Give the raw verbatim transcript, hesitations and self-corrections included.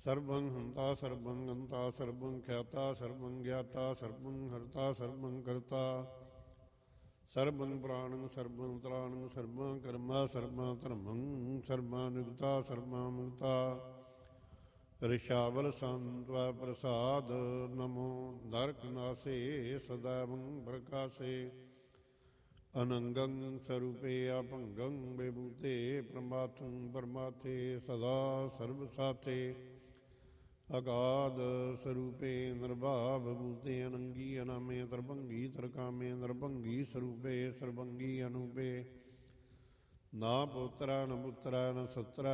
ਸਰਬੰ ਹੰਤਾ ਸਰਬੰ ਗੰਤਾ ਸਰਬੰ ਖਿਆਤਾ ਸਰਬੰ ਗਿਆਤਾ ਸਰਬੰ ਹਰਤਾ ਸਰਬੰ ਕਰਤਾ ਸਰਬੰ ਪ੍ਰਾਣੰ ਸਰਬੰ ਤ੍ਰਾਣੰ ਸਰਬੰ ਕਰਮਾ ਸਰਬੰ ਧਰਮੰ ਸਰਬੰ ਨਿਗਤਾ ਸਰਬੰ ਮੁਕਤਾ ਰਿਸ਼ਾਵਲ ਸੰਤਵਾ ਪ੍ਰਸਾਦ ਨਮੋ ਦਰਕ ਨਾਸੇ ਸਦਾਵੰ ਪ੍ਰਕਾਸੇ ਅਨੰਗੰ ਸਰੂਪੇ ਅਭੰਗੰ ਵਿਭੂਤੇ ਪ੍ਰਮਾਥੰ ਪਰਮਾਥੇ ਸਦਾ ਸਰਬ ਸਾਥੇ ਅਗਾਧ ਸਰੂਪੇ ਨਿਰਭਾਵ ਭੂਤੇ ਅਨੰਗੀ ਅਨਾਮੇ ਤਰਭੰਗੀ ਤਰਕਾਮੇ ਨਿਰਭੰਗੀ ਸਰੂਪੇ ਸਰਬੰਗੀ ਅਨੂਪੇ ਨਾ ਪੁੱਤਰਾ ਨ ਪੁੱਤਰਾ ਨ ਸਤਰਾ